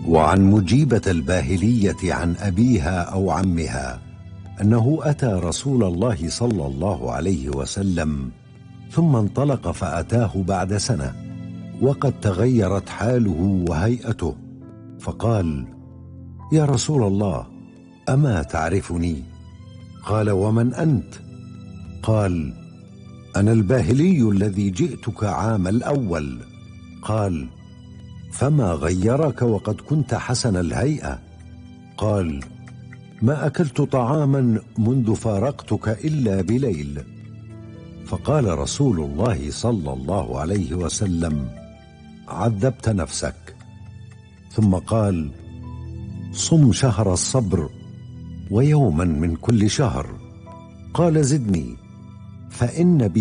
وعن مجيبة الباهلية عن أبيها أو عمها أنه أتى رسول الله صلى الله عليه وسلم ثم انطلق فأتاه بعد سنة وقد تغيرت حاله وهيئته، فقال: يا رسول الله، أما تعرفني؟ قال: ومن أنت؟ قال: أنا الباهلي الذي جئتك عام الأول. قال: فما غيرك وقد كنت حسن الهيئة؟ قال: ما أكلت طعاما منذ فارقتك إلا بليل. فقال رسول الله صلى الله عليه وسلم: عذبت نفسك. ثم قال: صم شهر الصبر ويوما من كل شهر. قال: زدني، فإن